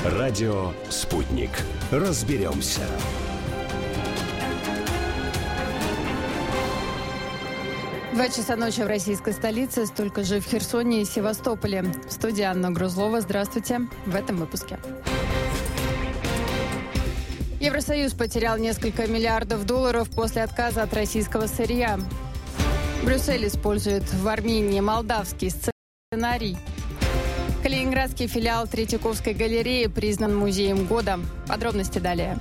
Радио «Спутник». Разберемся. Два часа ночи в российской столице, столько же в Херсоне и Севастополе. В студии Анна Грузлова. Здравствуйте. В этом выпуске. Евросоюз потерял несколько миллиардов долларов после отказа от российского сырья. Брюссель использует в Армении молдавский сценарий. Калининградский филиал Третьяковской галереи признан музеем года. Подробности далее.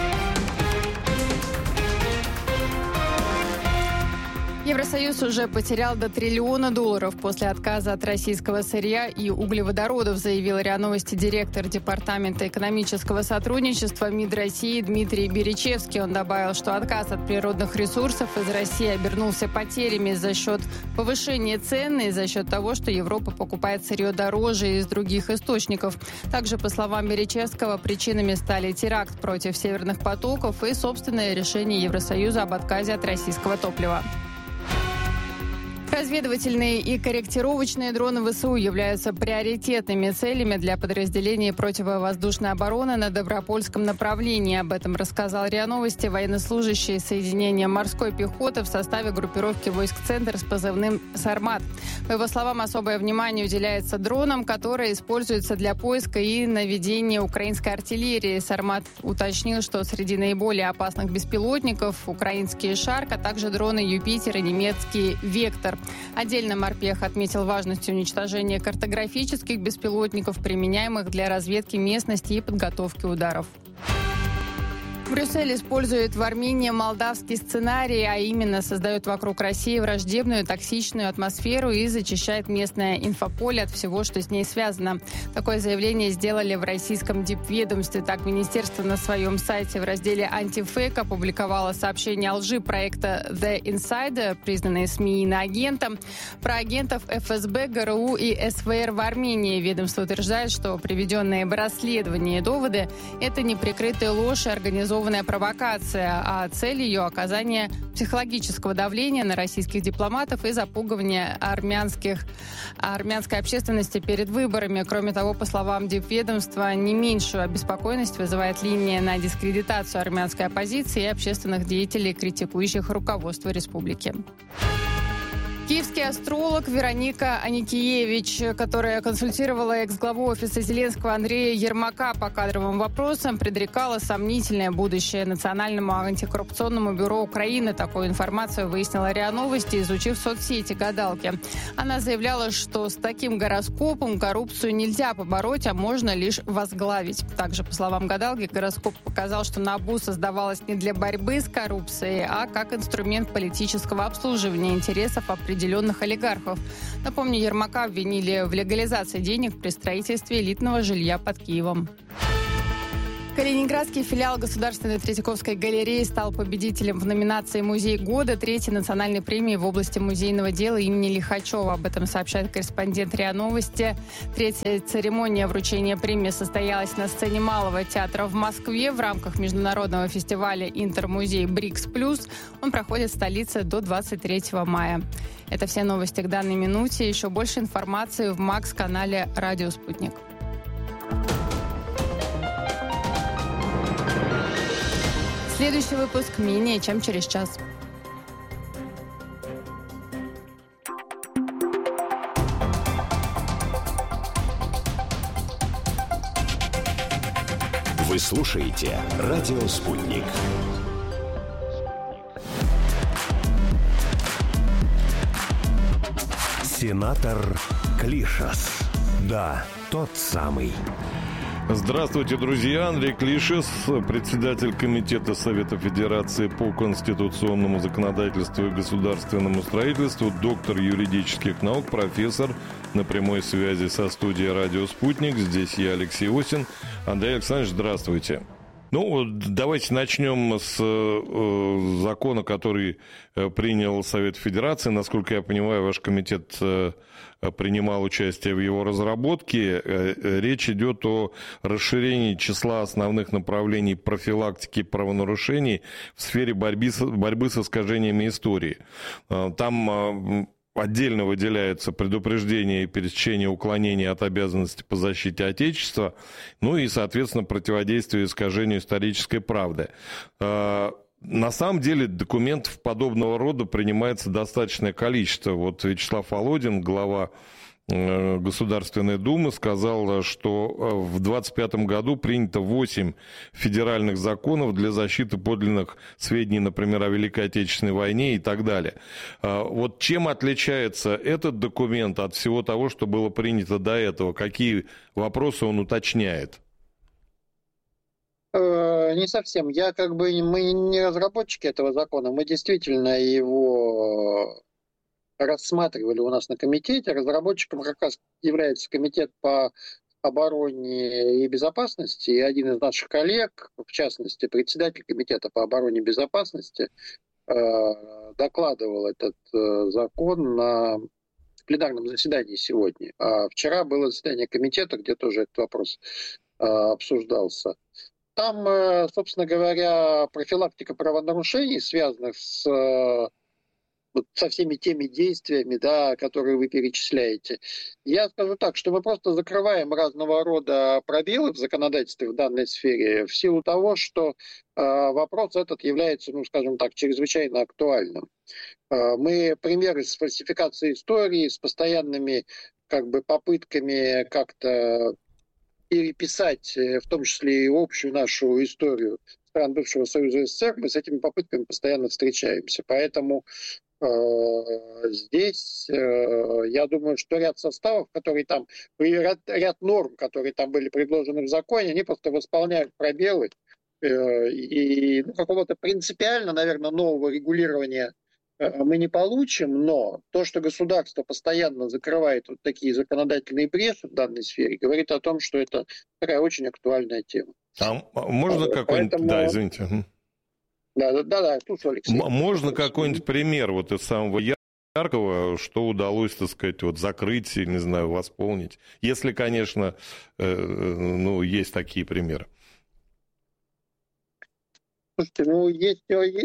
Евросоюз уже потерял до $1 триллиона после отказа от российского сырья и углеводородов, заявил РИА Новости директор Департамента экономического сотрудничества МИД России Дмитрий Беречевский. Он добавил, что отказ от природных ресурсов из России обернулся потерями за счет повышения цен и за счет того, что Европа покупает сырье дороже из других источников. Также, по словам Беречевского, причинами стали теракт против северных потоков и собственное решение Евросоюза об отказе от российского топлива. Разведывательные и корректировочные дроны ВСУ являются приоритетными целями для подразделений противовоздушной обороны на Добропольском направлении. Об этом рассказал РИА Новости военнослужащий соединения морской пехоты в составе группировки войск «Центр» с позывным «Сармат». По его словам, особое внимание уделяется дронам, которые используются для поиска и наведения украинской артиллерии. «Сармат» уточнил, что среди наиболее опасных беспилотников украинские «Шарк», а также дроны «Юпитер» и немецкий «Вектор». Отдельно морпех отметил важность уничтожения картографических беспилотников, применяемых для разведки местности и подготовки ударов. Брюссель использует в Армении молдавский сценарий, а именно создает вокруг России враждебную, токсичную атмосферу и зачищает местное инфополе от всего, что с ней связано. Такое заявление сделали в российском дипведомстве. Так, министерство на своем сайте в разделе «Антифейк» опубликовало сообщение о лжи проекта «The Insider», признанной СМИ иноагентом, про агентов ФСБ, ГРУ и СВР в Армении. Ведомство утверждает, что приведенные в расследовании доводы – это неприкрытая ложь и организованная провокация, а цель ее – оказание психологического давления на российских дипломатов и запугивание армянской общественности перед выборами. Кроме того, по словам дипведомства, не меньшую обеспокоенность вызывает линия на дискредитацию армянской оппозиции и общественных деятелей, критикующих руководство республики. Киевский астролог Вероника Аникиевич, которая консультировала экс-главу офиса Зеленского Андрея Ермака по кадровым вопросам, предрекала сомнительное будущее Национальному антикоррупционному бюро Украины. Такую информацию выяснила РИА Новости, изучив соцсети гадалки. Она заявляла, что с таким гороскопом коррупцию нельзя побороть, а можно лишь возглавить. Также, по словам гадалки, гороскоп показал, что НАБУ создавалась не для борьбы с коррупцией, а как инструмент политического обслуживания интересов определенных олигархов. Напомню, Ермака обвинили в легализации денег при строительстве элитного жилья под Киевом. Калининградский филиал Государственной Третьяковской галереи стал победителем в номинации «Музей года» третьей национальной премии в области музейного дела имени Лихачева. Об этом сообщает корреспондент РИА Новости. Третья церемония вручения премии состоялась на сцене Малого театра в Москве в рамках международного фестиваля «Интермузей БРИКС+». Он проходит в столице до 23 мая. Это все новости к данной минуте. Еще больше информации в МАКС-канале «Радио Спутник». Следующий выпуск менее чем через час. Вы слушаете «Радио Спутник». Сенатор Клишас. Да, тот самый. Здравствуйте, друзья. Андрей Клишес, председатель Комитета Совета Федерации по конституционному законодательству и государственному строительству, доктор юридических наук, профессор на прямой связи со студией «Радио Спутник». Здесь я, Алексей Осин. Андрей Александрович, здравствуйте. Ну, давайте начнем с закона, который принял Совет Федерации. Насколько я понимаю, ваш комитет принимал участие в его разработке. Речь идет о расширении числа основных направлений профилактики правонарушений в сфере борьбы с искажениями истории. Там отдельно выделяются предупреждение и пересечение уклонения от обязанности по защите Отечества, ну и, соответственно, противодействие искажению исторической правды. На самом деле документов подобного рода принимается достаточное количество. Вот Вячеслав Володин, глава Государственной Думы, сказал, что в 2025 году принято 8 федеральных законов для защиты подлинных сведений, например, о Великой Отечественной войне и так далее. Вот чем отличается этот документ от всего того, что было принято до этого? Какие вопросы он уточняет? Не совсем. Мы не разработчики этого закона, мы действительно его рассматривали у нас на комитете. Разработчиком как раз является комитет по обороне и безопасности, и один из наших коллег, в частности, председатель комитета по обороне и безопасности, докладывал этот закон на пленарном заседании сегодня. А вчера было заседание комитета, где тоже этот вопрос обсуждался. Там, собственно говоря, профилактика правонарушений, связанных со всеми теми действиями, да, которые вы перечисляете. Я скажу так, что мы просто закрываем разного рода пробелы в законодательстве в данной сфере в силу того, что вопрос этот является, скажем так, чрезвычайно актуальным. Мы примеры с фальсификацией истории, с постоянными попытками как-то переписать, в том числе и общую нашу историю стран бывшего Союза СССР, мы с этими попытками постоянно встречаемся. Поэтому здесь, я думаю, что ряд составов, которые там, ряд норм, которые там были предложены в законе, они просто восполняют пробелы. И какого-то принципиально, наверное, нового регулирования мы не получим, но то, что государство постоянно закрывает вот такие законодательные бреши в данной сфере, говорит о том, что это такая очень актуальная тема. А можно какой-нибудь... Поэтому... Да, извините. Да, слушай, Алексей. Можно какой-нибудь пример вот из самого яркого, что удалось, так сказать, вот закрыть, не знаю, восполнить? Если, конечно, есть такие примеры. Слушайте,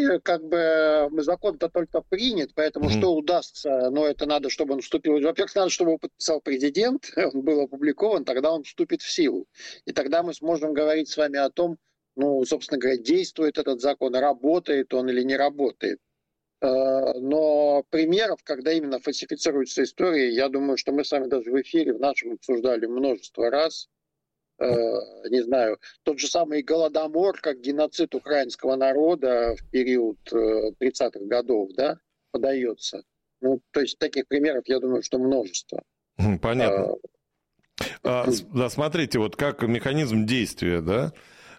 есть закон-то только принят, поэтому что удастся, это надо, чтобы он вступил. Во-первых, надо, чтобы его подписал президент, он был опубликован, тогда он вступит в силу. И тогда мы сможем говорить с вами о том, собственно говоря, действует этот закон, работает он или не работает. Но примеров, когда именно фальсифицируются истории, я думаю, что мы с вами даже в эфире в нашем обсуждали множество раз. Не знаю, тот же самый Голодомор, как геноцид украинского народа в период 30-х годов, да, подается. То есть таких примеров, я думаю, что множество. Понятно. Смотрите, вот как механизм действия, да?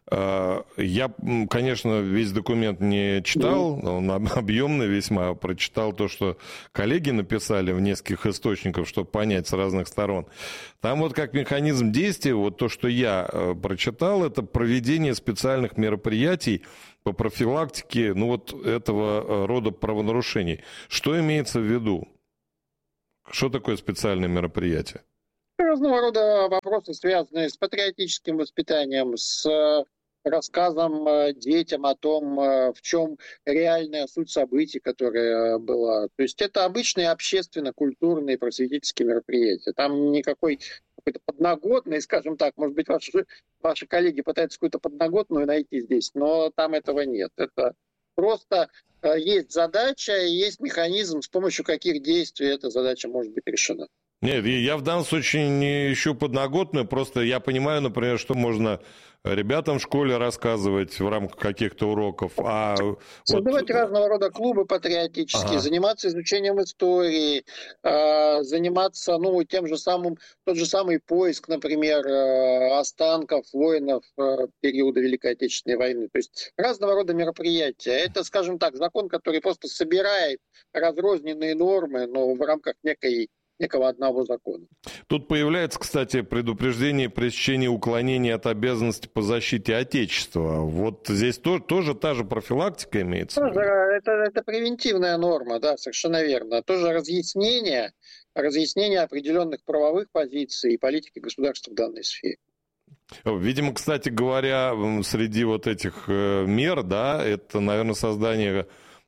Я, конечно, весь документ не читал, он объемный весьма, прочитал то, что коллеги написали в нескольких источниках, чтобы понять с разных сторон. Там вот как механизм действия, вот то, что я прочитал, это проведение специальных мероприятий по профилактике этого рода правонарушений. Что имеется в виду? Что такое специальное мероприятие? Разного рода вопросы, связанные с патриотическим воспитанием, с рассказом детям о том, в чем реальная суть событий, которая была. То есть это обычные общественно-культурные просветительские мероприятия. Там никакой какой-то подноготный, скажем так, может быть, ваши коллеги пытаются какую-то подноготную найти здесь, но там этого нет. Это просто есть задача и есть механизм, с помощью каких действий эта задача может быть решена. Нет, я в данном случае не ищу подноготную, просто я понимаю, например, что можно ребятам в школе рассказывать в рамках каких-то уроков. Создавать разного рода клубы патриотические, заниматься изучением истории, заниматься тот же самый поиск, например, останков воинов периода Великой Отечественной войны. То есть разного рода мероприятия. Это, скажем так, закон, который просто собирает разрозненные нормы, но в рамках некого одного закона. Тут появляется, кстати, предупреждение пресечения уклонения от обязанности по защите Отечества. Вот здесь тоже та же профилактика имеется? Это превентивная норма, да, совершенно верно. Тоже разъяснение определенных правовых позиций и политики государства в данной сфере. Видимо, кстати говоря, среди вот этих мер, да, это, наверное, создание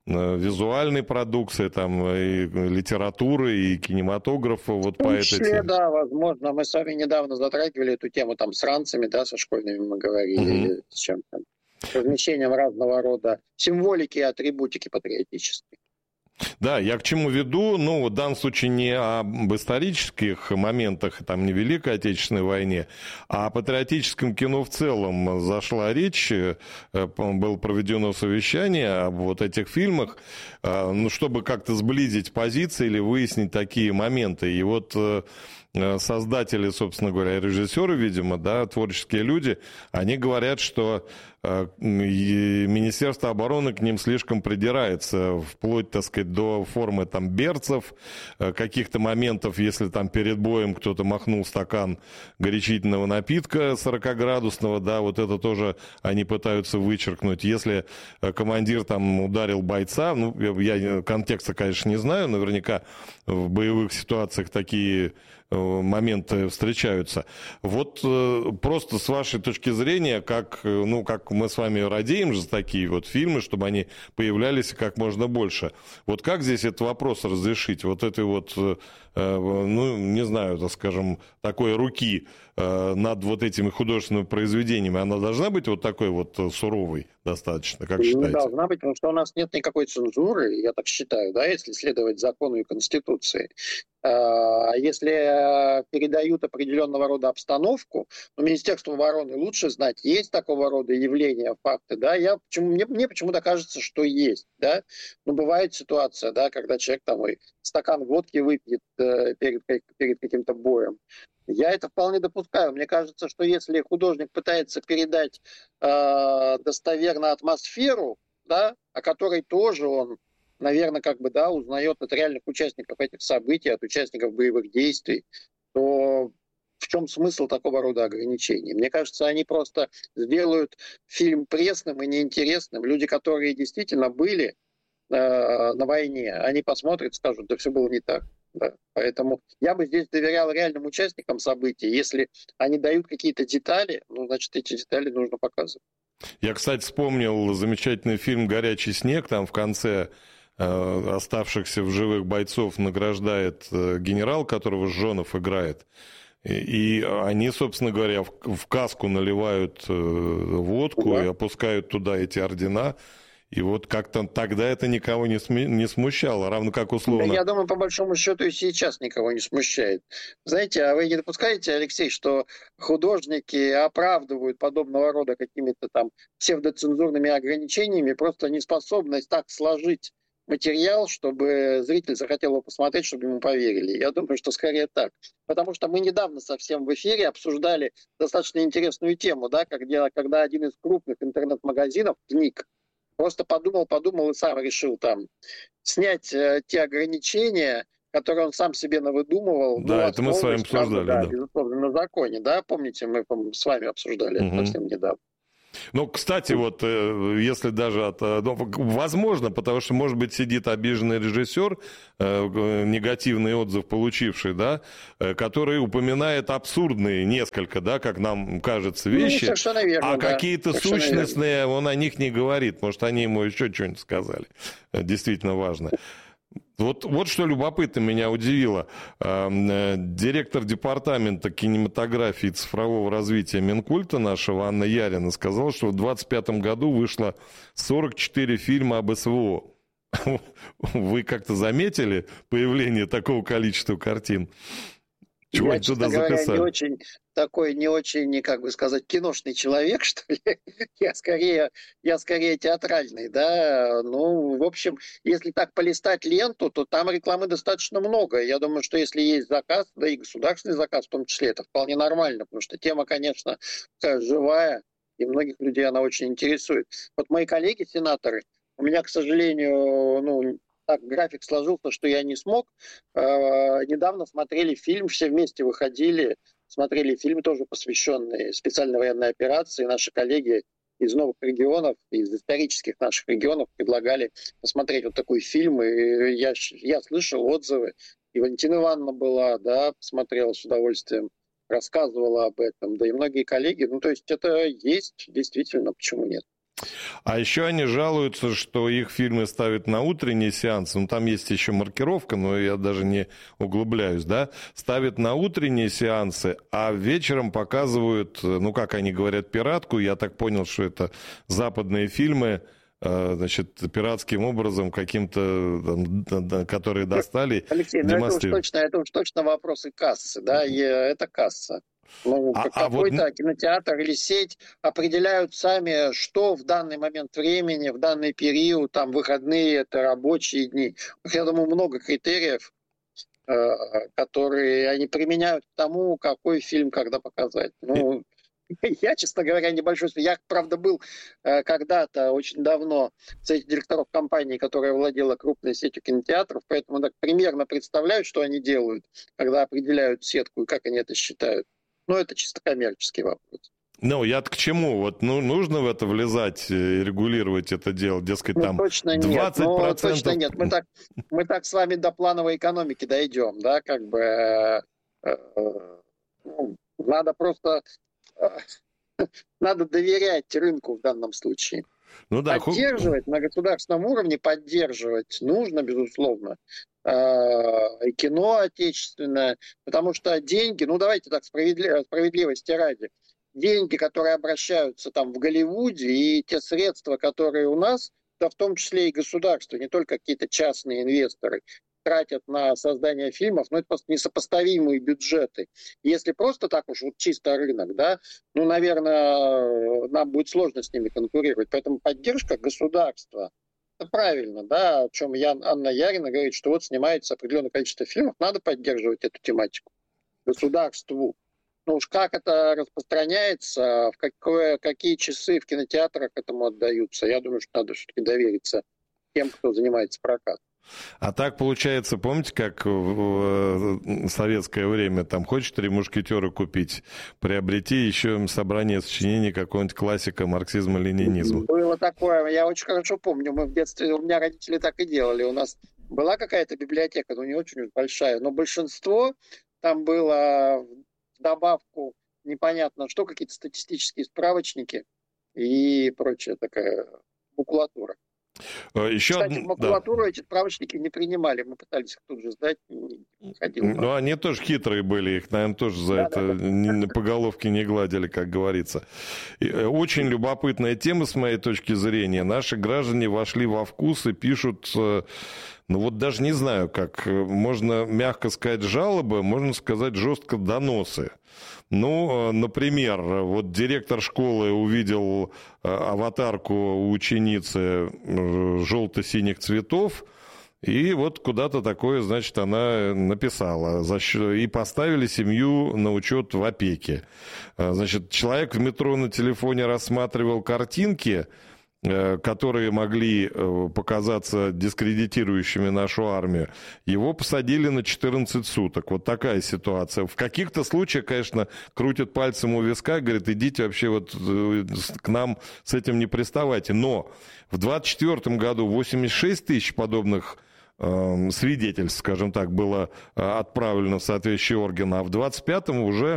визуальной продукции, там, и литературы, и кинематографа вот по этой теме. Да, возможно. Мы с вами недавно затрагивали эту тему там с ранцами, да, со школьными мы говорили, с чем там, с размещением разного рода символики и атрибутики патриотической. Да, я к чему веду, в данном случае не об исторических моментах, там, не Великой Отечественной войне, а о патриотическом кино в целом зашла речь, было проведено совещание об вот этих фильмах, чтобы как-то сблизить позиции или выяснить такие моменты. И вот создатели, собственно говоря, режиссеры, видимо, да, творческие люди, они говорят, что Министерство обороны к ним слишком придирается, вплоть, так сказать, до формы там берцев, каких-то моментов, если там перед боем кто-то махнул стакан горячительного напитка 40-градусного, да, вот это тоже они пытаются вычеркнуть. Если командир там ударил бойца, я контекста, конечно, не знаю, наверняка в боевых ситуациях такие моменты встречаются. Вот просто с вашей точки зрения, как мы с вами радеем за такие вот фильмы, чтобы они появлялись как можно больше. Вот как здесь этот вопрос разрешить? Вот этой вот, не знаю, так скажем, такой руки над вот этими художественными произведениями, она должна быть вот такой вот суровой достаточно, как считаете? Не должна быть, потому что у нас нет никакой цензуры, я так считаю, да, если следовать закону и Конституции. Если передают определенного рода обстановку, Министерству обороны лучше знать, есть такого рода явления, факты, да, мне почему-то кажется, что есть, да, бывает ситуация, да, когда человек там стакан водки выпьет перед каким-то боем. Я это вполне допускаю. Мне кажется, что если художник пытается передать достоверно атмосферу, да, о которой тоже он, наверное, узнает от реальных участников этих событий, от участников боевых действий, то в чем смысл такого рода ограничений? Мне кажется, они просто сделают фильм пресным и неинтересным. Люди, которые действительно были на войне, они посмотрят, скажут, да все было не так. Да. Поэтому я бы здесь доверял реальным участникам событий. Если они дают какие-то детали, значит, эти детали нужно показывать. Я, кстати, вспомнил замечательный фильм «Горячий снег». Там в конце оставшихся в живых бойцов награждает генерал, которого Жжонов играет. И они, собственно говоря, в каску наливают водку и опускают туда эти ордена. И вот как-то тогда это никого не смущало, равно как условно... Да, я думаю, по большому счету и сейчас никого не смущает. Знаете, а вы не допускаете, Алексей, что художники оправдывают подобного рода какими-то там псевдоцензурными ограничениями просто неспособность так сложить материал, чтобы зритель захотел его посмотреть, чтобы ему поверили? Я думаю, что скорее так. Потому что мы недавно совсем в эфире обсуждали достаточно интересную тему, да, когда один из крупных интернет-магазинов книг просто подумал и сам решил там снять те ограничения, которые он сам себе навыдумывал. Да, это мы с вами обсуждали. Да, безусловно, на законе, да, помните, мы с вами обсуждали это совсем недавно. Кстати, вот если даже возможно, потому что, может быть, сидит обиженный режиссер, негативный отзыв получивший, да, который упоминает абсурдные несколько, да, как нам кажется, вещи, верно, какие-то сущностные верно. Он о них не говорит. Может, они ему еще что-нибудь сказали. Действительно важно. Вот что любопытно меня удивило. Директор департамента кинематографии и цифрового развития Минкульта нашего Анна Ярина сказала, что в 2025 году вышло 44 фильма об СВО. Вы как-то заметили появление такого количества картин? Чего я, честно говоря, не очень, как бы сказать, киношный человек, что ли. Я скорее театральный, да. В общем, если так полистать ленту, то там рекламы достаточно много. Я думаю, что если есть заказ, да и государственный заказ в том числе, это вполне нормально, потому что тема, конечно, живая, и многих людей она очень интересует. Вот мои коллеги-сенаторы, у меня, к сожалению, так график сложился, что я не смог. Недавно смотрели фильм, все вместе выходили, смотрели фильм, тоже посвященный специальной военной операции. Наши коллеги из новых регионов, из исторических наших регионов предлагали посмотреть вот такой фильм. И я слышал отзывы. И Валентина Ивановна была, да, посмотрела с удовольствием, рассказывала об этом. Да и многие коллеги. То есть это есть, действительно, почему нет? А еще они жалуются, что их фильмы ставят на утренние сеансы. Ну, там есть еще маркировка, но я даже не углубляюсь, да. Ставят на утренние сеансы, а вечером показывают, ну, как они говорят, пиратку. Я так понял, что это западные фильмы, значит, пиратским образом каким-то, которые достали. Алексей, ну это уж точно вопросы кассы, да, и это касса. Ну, какой-то кинотеатр или сеть определяют сами, что в данный момент времени, в данный период, там, выходные, это рабочие дни. Я думаю, много критериев, которые они применяют к тому, какой фильм когда показать. Ну, я, честно говоря, небольшой... Я, правда, был когда-то, очень давно, среди директоров компании, которая владела крупной сетью кинотеатров, поэтому так примерно представляю, что они делают, когда определяют сетку и как они это считают. Но это чисто коммерческий вопрос. Ну, я к чему? Вот, ну, нужно в это влезать и регулировать это дело, дескать, там точно 20%... нет. Ну, точно нет. Мы так с вами до плановой экономики дойдем, да, как бы... надо просто... Надо доверять рынку в данном случае. Ну, да, поддерживать на государственном уровне, поддерживать нужно, безусловно. И кино отечественное, потому что деньги, ну давайте так, справедливости ради, деньги, которые обращаются там в Голливуде, и те средства, которые у нас, да в том числе и государство, не только какие-то частные инвесторы, тратят на создание фильмов, но это просто несопоставимые бюджеты. Если просто так уж вот чисто рынок, да, ну, наверное, нам будет сложно с ними конкурировать. Поэтому поддержка государства, это правильно, да, о чем Анна Ярина говорит, что вот снимается определенное количество фильмов, надо поддерживать эту тематику государству. Ну уж как это распространяется, какие часы в кинотеатрах этому отдаются, я думаю, что надо все-таки довериться тем, кто занимается прокатом. А так получается, помните, как в советское время, там, хочешь 3 мушкетера купить, приобрети еще собрание сочинений какого-нибудь классика марксизма-ленинизма. Было такое, я очень хорошо помню, мы в детстве, у меня родители так и делали, у нас была какая-то библиотека, но не очень большая, но большинство там было в добавку непонятно что, какие-то статистические справочники и прочая такая макулатура. Еще кстати, макулатуру эти справочники не принимали. Мы пытались их тут же сдать. Ну, они тоже хитрые были. Их, наверное, тоже за это по головке не гладили, как говорится. Очень любопытная тема, с моей точки зрения. Наши граждане вошли во вкус и пишут... Ну, вот даже не знаю, как можно мягко сказать жалобы, можно сказать жестко доносы. Ну, например, вот директор школы увидел аватарку у ученицы желто-синих цветов, и вот куда-то такое, значит, она написала. И поставили семью на учет в опеке. Значит, человек в метро на телефоне рассматривал картинки, которые могли показаться дискредитирующими нашу армию, его посадили на 14 суток. Вот такая ситуация. В каких-то случаях, конечно, крутят пальцем у виска, говорят, идите вообще вот к нам с этим не приставайте. Но в 2024 году 86 тысяч подобных свидетельств, скажем так, было отправлено в соответствующие органы, а в 25-м уже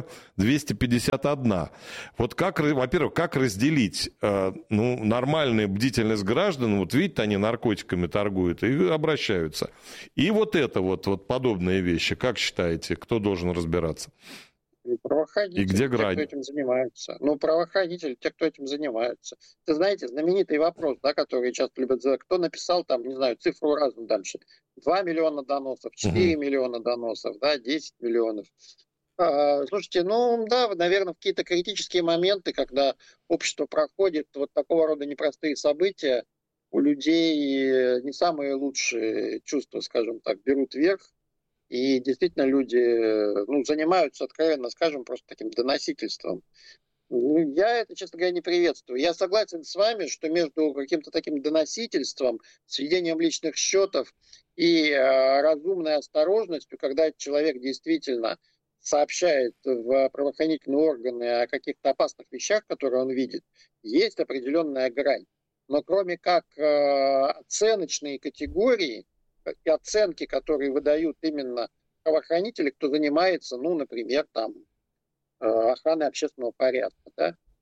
251. Вот как, во-первых, как разделить нормальную бдительность граждан, вот видите, они наркотиками торгуют и обращаются, и вот это вот подобные вещи, как считаете, кто должен разбираться? Правоохранители, и где грань? Те, кто этим занимаются. Ну, правоохранители, те, кто этим занимаются. Ты знаете, знаменитый вопрос, да, который часто любят задать, кто написал там, не знаю, цифру разную дальше. 2 миллиона доносов, 4 миллиона доносов, да, 10 миллионов. Слушайте, ну, да, наверное, в какие-то критические моменты, когда общество проходит вот такого рода непростые события, у людей не самые лучшие чувства, скажем так, берут верх. И действительно люди занимаются, откровенно скажем, просто таким доносительством. Я это, честно говоря, не приветствую. Я согласен с вами, что между каким-то таким доносительством, сведением личных счетов и разумной осторожностью, когда человек действительно сообщает в правоохранительные органы о каких-то опасных вещах, которые он видит, есть определенная грань. Но кроме как оценочные категории, и оценки, которые выдают именно правоохранители, кто занимается, ну, например, там, охраной общественного порядка, да,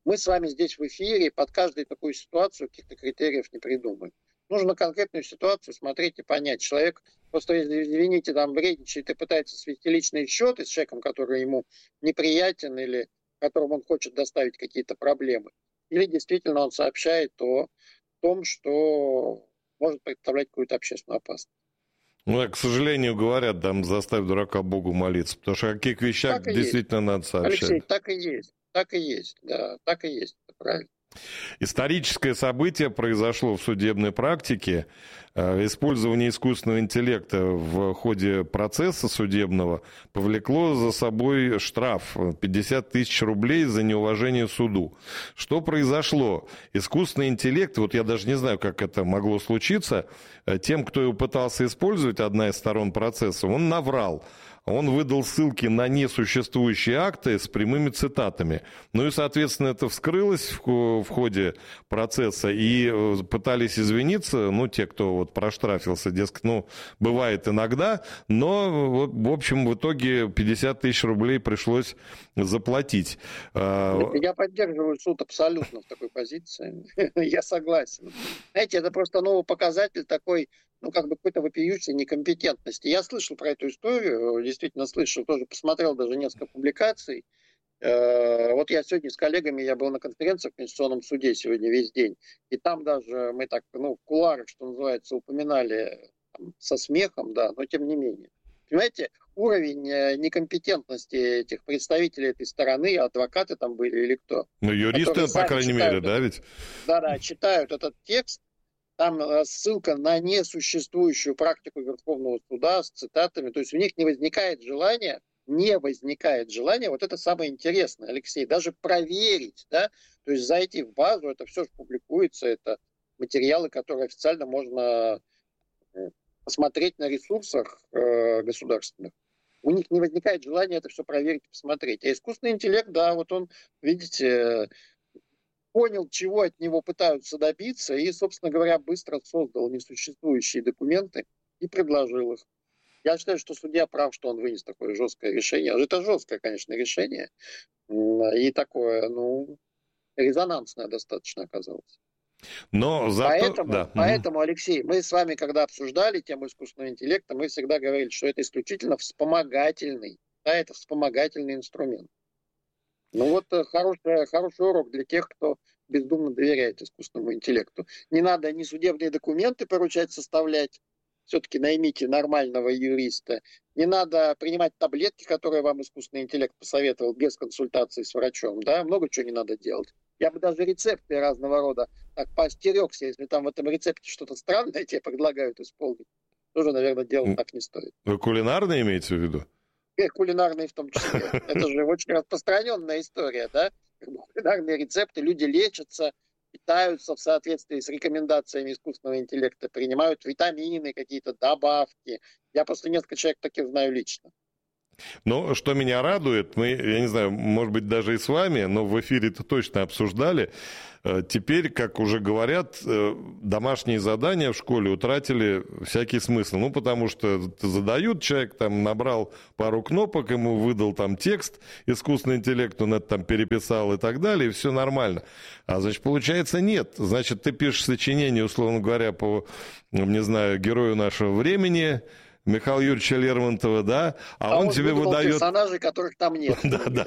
Мы с вами здесь в эфире под каждую такую ситуацию каких-то критериев не придумаем. Нужно конкретную ситуацию смотреть и понять. Человек просто, извините, там вредничает и пытается свести личные счеты с человеком, который ему неприятен или которому он хочет доставить какие-то проблемы. Или действительно он сообщает о том, что может представлять какую-то общественную опасность. Ну, к сожалению, говорят, там заставь дурака Богу молиться, потому что о каких вещах действительно надо сообщать. Алексей, так и есть, да, так и есть, это правильно. Историческое событие произошло в судебной практике. Использование искусственного интеллекта в ходе процесса судебного повлекло за собой штраф 50 тысяч рублей за неуважение суду. Что произошло? Искусственный интеллект, вот я даже не знаю, как это могло случиться, тем, кто его пытался использовать, одна из сторон процесса, он наврал. Он выдал ссылки на несуществующие акты с прямыми цитатами. Ну и, соответственно, это вскрылось в ходе процесса, и пытались извиниться, ну, те, кто вот проштрафился, дескать, ну, бывает иногда, но, в общем, в итоге 50 тысяч рублей пришлось заплатить. Я поддерживаю суд абсолютно в такой позиции. Я согласен. Знаете, это просто новый показатель такой, ну, как бы какой-то вопиющей некомпетентности. Я слышал про эту историю, действительно слышал, тоже посмотрел даже несколько публикаций. Вот я сегодня с коллегами, я был на конференции в Конституционном суде сегодня весь день, и там даже мы так, ну, в кулуарах, что называется, упоминали там, со смехом, да, но тем не менее. Понимаете, уровень некомпетентности этих представителей этой стороны, адвокаты там были или кто? Ну, юристы, по крайней мере, да, ведь? Да, читают этот текст, там ссылка на несуществующую практику Верховного суда с цитатами. То есть у них не возникает желания, вот это самое интересное, Алексей, даже проверить, да, то есть зайти в базу, это все же публикуется, это материалы, которые официально можно посмотреть на ресурсах государственных. У них не возникает желания это все проверить и посмотреть. А искусственный интеллект, да, вот он, видите, понял, чего от него пытаются добиться, и, собственно говоря, быстро создал несуществующие документы и предложил их. Я считаю, что судья прав, что он вынес такое жесткое решение. Это жесткое, конечно, решение, и такое, ну, резонансное достаточно оказалось. Но зато... Поэтому, Алексей, мы с вами, когда обсуждали тему искусственного интеллекта, мы всегда говорили, что это исключительно вспомогательный, да, это вспомогательный инструмент. Ну вот хороший урок для тех, кто бездумно доверяет искусственному интеллекту. Не надо ни судебные документы поручать составлять, все-таки наймите нормального юриста. Не надо принимать таблетки, которые вам искусственный интеллект посоветовал без консультации с врачом. Да? Много чего не надо делать. Я бы даже рецепты разного рода так поостерегся, если там в этом рецепте что-то странное тебе предлагают исполнить. Тоже, наверное, делать так не стоит. Вы кулинарные имеете в виду? Кулинарные в том числе. Это же очень распространенная история, да? Кулинарные рецепты, люди лечатся, питаются в соответствии с рекомендациями искусственного интеллекта, принимают витамины, какие-то добавки. Я просто несколько человек таких знаю лично. Ну, что меня радует, я не знаю, может быть, даже и с вами, но в эфире это точно обсуждали. Теперь, как уже говорят, домашние задания в школе утратили всякий смысл. Ну, потому что задают, человек там набрал пару кнопок, ему выдал там текст, искусственный интеллект, он это там переписал и так далее, и все нормально. А, значит, получается, нет. Значит, ты пишешь сочинение, условно говоря, по, не знаю, герою нашего времени, Михаила Юрьевича Лермонтова, да, а он тебе выдает... персонажей, которых там нет. Да.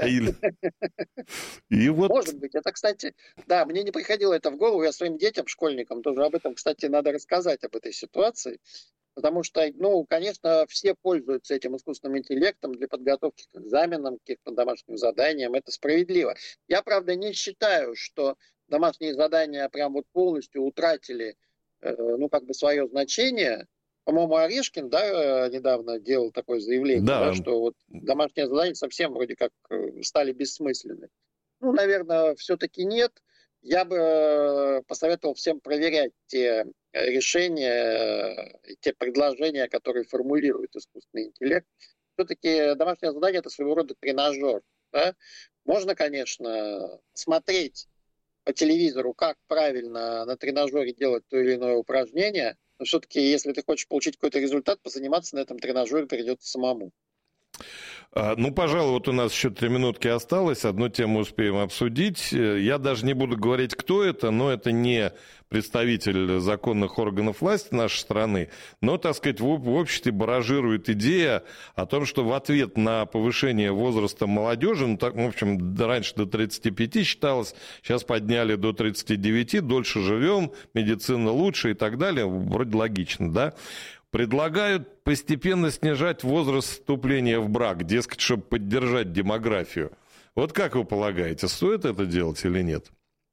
И вот... Может быть. Это, кстати, да, мне не приходило это в голову. Я своим детям, школьникам тоже об этом, кстати, надо рассказать, об этой ситуации. Потому что, ну, конечно, все пользуются этим искусственным интеллектом для подготовки к экзаменам, к каким-то домашним заданиям. Это справедливо. Я, правда, не считаю, что домашние задания прям вот полностью утратили, ну, как бы свое значение. По-моему, Орешкин, да, недавно делал такое заявление, да, что вот домашние задания совсем вроде как стали бессмысленны. Ну, наверное, все-таки нет. Я бы посоветовал всем проверять те решения, те предложения, которые формулирует искусственный интеллект. Все-таки домашнее задание – это своего рода тренажер. Да? Можно, конечно, смотреть по телевизору, как правильно на тренажере делать то или иное упражнение, но все-таки, если ты хочешь получить какой-то результат, позаниматься на этом тренажере придется самому. Ну, пожалуй, вот у нас еще 3 минутки осталось. Одну тему успеем обсудить. Я даже не буду говорить, кто это, но это не представитель законных органов власти нашей страны. Но, так сказать, в обществе баражирует идея о том, что в ответ на повышение возраста молодежи, ну, так, в общем, раньше до 35 считалось, сейчас подняли до 39, дольше живем, медицина лучше и так далее. Вроде логично, да? Предлагают постепенно снижать возраст вступления в брак, дескать, чтобы поддержать демографию. Вот как вы полагаете, стоит это делать или нет?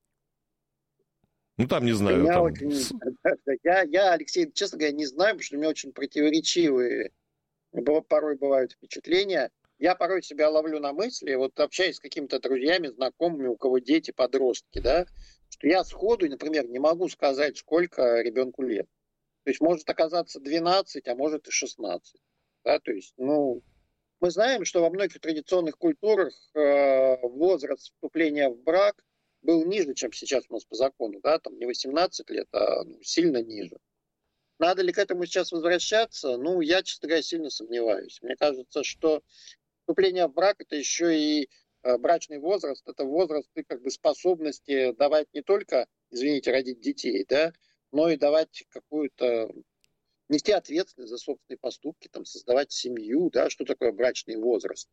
Ну, там, не знаю. Там... Я, Алексей, честно говоря, не знаю, потому что у меня очень противоречивые порой бывают впечатления. Я порой себя ловлю на мысли, вот общаясь с какими-то друзьями, знакомыми, у кого дети, подростки, да, что я сходу, например, не могу сказать, сколько ребенку лет. То есть может оказаться 12, а может и 16. Да? То есть, ну, мы знаем, что во многих традиционных культурах возраст вступления в брак был ниже, чем сейчас у нас по закону. Да? Там не 18 лет, а сильно ниже. Надо ли к этому сейчас возвращаться? Ну, я, честно говоря, сильно сомневаюсь. Мне кажется, что вступление в брак – это еще и брачный возраст, это возраст как бы способности давать не только, извините, родить детей, да, но и давать какую-то, нести ответственность за собственные поступки, там, создавать семью, да, что такое брачный возраст.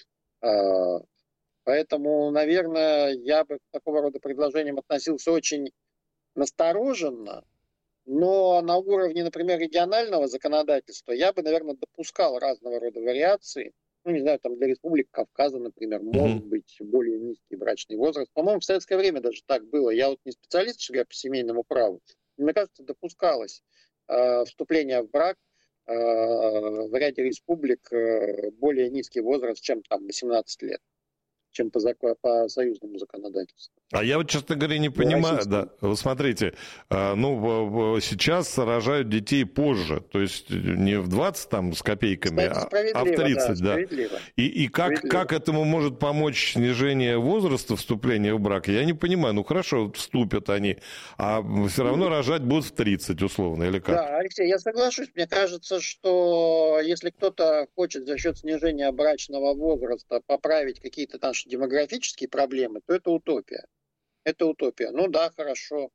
Поэтому, наверное, я бы к такого рода предложениям относился очень настороженно, но на уровне, например, регионального законодательства я бы, наверное, допускал разного рода вариации. Ну, не знаю, там для Республики Кавказа, например, может быть более низкий брачный возраст. По-моему, в советское время даже так было. Я вот не специалист, что я по семейному праву. Мне кажется, допускалось вступление в брак в ряде республик более низкий возраст, чем там 18 лет, чем по союзному законодательству. А я вот, честно говоря, не понимаю. Да, вы смотрите, ну, сейчас рожают детей позже, то есть не в 20 там с копейками, а в 30, да. И как этому может помочь снижение возраста вступления в брак, я не понимаю. Ну, хорошо, вступят они, а все равно рожать будут в 30, условно, или как? Да, Алексей, я соглашусь. Мне кажется, что если кто-то хочет за счет снижения брачного возраста поправить какие-то наши демографические проблемы, то это утопия. Это утопия. Ну да, хорошо.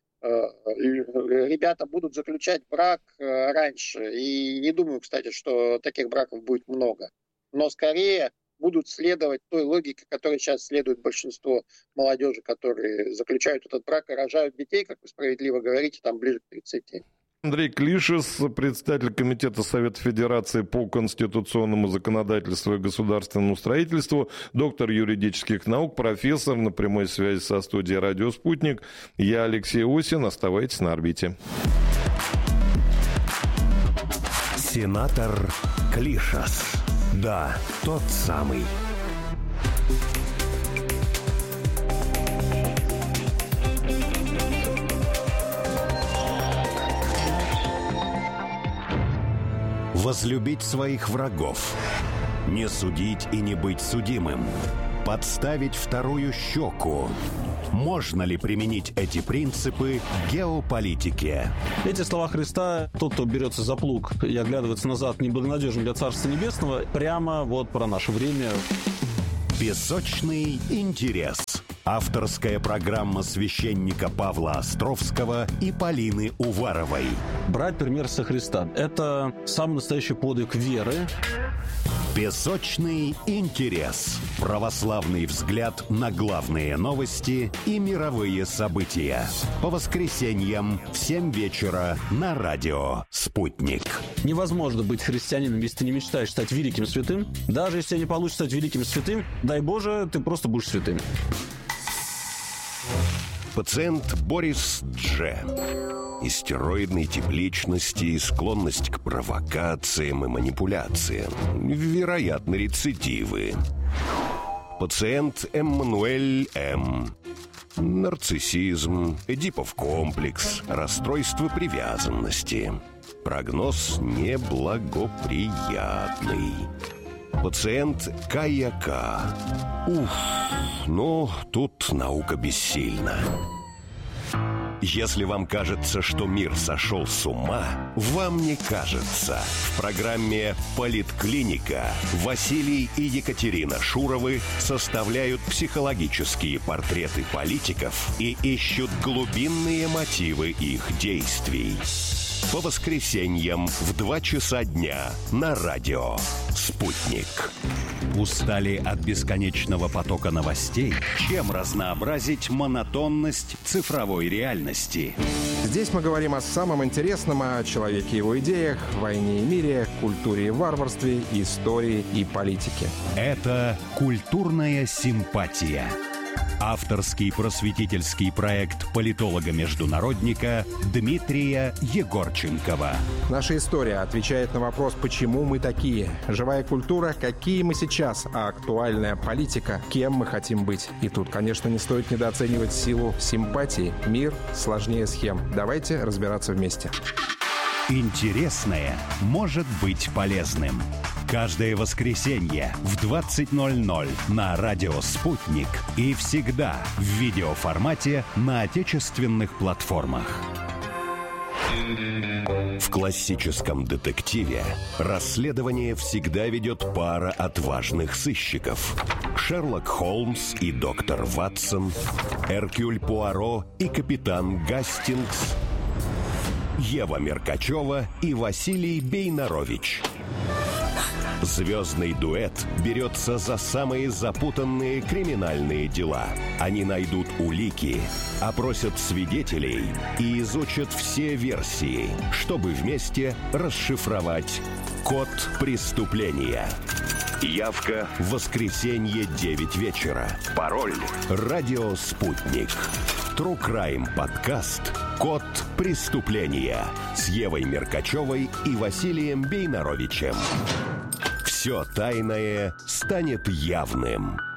Ребята будут заключать брак раньше. И не думаю, кстати, что таких браков будет много. Но скорее будут следовать той логике, которой сейчас следует большинство молодежи, которые заключают этот брак и рожают детей, как вы справедливо говорите, там ближе к 30. Андрей Клишес, председатель Комитета Совета Федерации по конституционному законодательству и государственному строительству, доктор юридических наук, профессор, на прямой связи со студией «Радио Спутник». Я Алексей Осин. Оставайтесь на орбите. Сенатор Клишес. Да, тот самый. Возлюбить своих врагов, не судить и не быть судимым, подставить вторую щеку. Можно ли применить эти принципы к геополитике? Эти слова Христа: тот, кто берется за плуг и оглядывается назад, неблагонадежен для Царства Небесного, прямо вот про наше время. Песочный интерес. Авторская программа священника Павла Островского и Полины Уваровой. Брать пример со Христа – это самый настоящий подвиг веры. Песочный интерес. Православный взгляд на главные новости и мировые события. По воскресеньям в 7 вечера на радио «Спутник». Невозможно быть христианином, если ты не мечтаешь стать великим святым. Даже если не получится стать великим святым, дай Боже, ты просто будешь святым. Пациент Борис Дж. Истероидной тип личности, склонность к провокациям и манипуляциям. Вероятно, рецидивы. Пациент Эммануэль М. Нарциссизм, Эдипов комплекс, расстройство привязанности. Прогноз неблагоприятный. Пациент К.Я.К. Тут наука бессильна. Если вам кажется, что мир сошел с ума, вам не кажется. В программе «Политклиника» Василий и Екатерина Шуровы составляют психологические портреты политиков и ищут глубинные мотивы их действий. По воскресеньям в 2 часа дня на радио «Спутник». Устали от бесконечного потока новостей? Чем разнообразить монотонность цифровой реальности? Здесь мы говорим о самом интересном, о человеке и его идеях, войне и мире, культуре и варварстве, истории и политике. Это «Культурная симпатия». Авторский просветительский проект политолога-международника Дмитрия Егорченкова. Наша история отвечает на вопрос, почему мы такие. Живая культура, какие мы сейчас, а актуальная политика, кем мы хотим быть. И тут, конечно, не стоит недооценивать силу симпатии. Мир сложнее схем. Давайте разбираться вместе. Интересное может быть полезным. Каждое воскресенье в 20:00 на радио «Спутник» и всегда в видеоформате на отечественных платформах. В классическом детективе расследование всегда ведет пара отважных сыщиков. Шерлок Холмс и доктор Ватсон, Эркюль Пуаро и капитан Гастингс, Ева Меркачева и Василий Бейнарович. Звездный дуэт берется за самые запутанные криминальные дела. Они найдут улики, опросят свидетелей и изучат все версии, чтобы вместе расшифровать код преступления. Явка в воскресенье 9 вечера. Пароль «Радио Спутник». True Crime подкаст «Код преступления» с Евой Меркачевой и Василием Бейнаровичем. Все тайное станет явным.